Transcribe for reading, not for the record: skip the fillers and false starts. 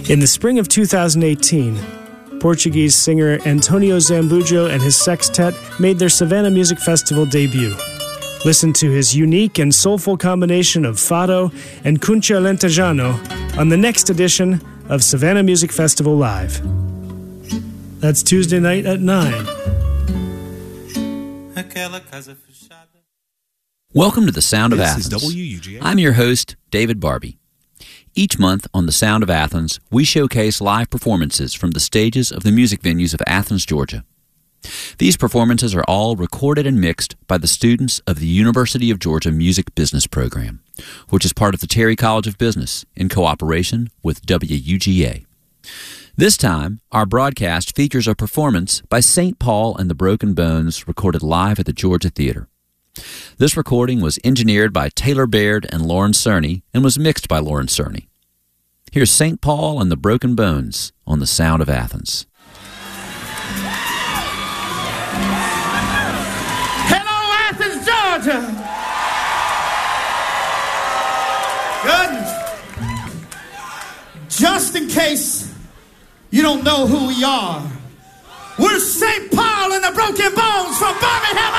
In the spring of 2018, Portuguese singer Antonio Zambujo and his sextet made their Savannah Music Festival debut. Listen to his unique and soulful combination of fado and cuncha lentejano on the next edition of Savannah Music Festival Live. That's Tuesday night at 9. Welcome to The Sound of This is Athens. WUGA. I'm your host, David Barbie. Each month on The Sound of Athens, we showcase live performances from the stages of the music venues of Athens, Georgia. These performances are all recorded and mixed by the students of the University of Georgia Music Business Program, which is part of the Terry College of Business in cooperation with WUGA. This time, our broadcast features a performance by St. Paul and the Broken Bones recorded live at the Georgia Theater. This recording was engineered by Taylor Baird and Lauren Cerny and was mixed by Lauren Cerny. Here's St. Paul and the Broken Bones on The Sound of Athens. Hello, Athens, Georgia. Good. Just in case you don't know who we are, we're St. Paul and the Broken Bones from Birmingham,